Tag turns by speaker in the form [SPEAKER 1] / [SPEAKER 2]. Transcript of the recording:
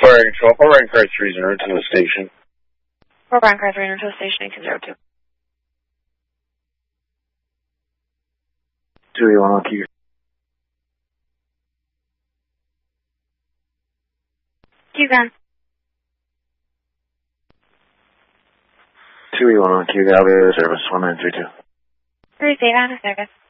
[SPEAKER 1] area control. Fort Bryan car 3 is en route to the station.
[SPEAKER 2] Fort Bryan car 3 en route to the station, 1802.
[SPEAKER 3] 281 on Q.
[SPEAKER 2] Q-gun.
[SPEAKER 3] 281 on Q, Gallery service, 1932.
[SPEAKER 2] 3 out of service.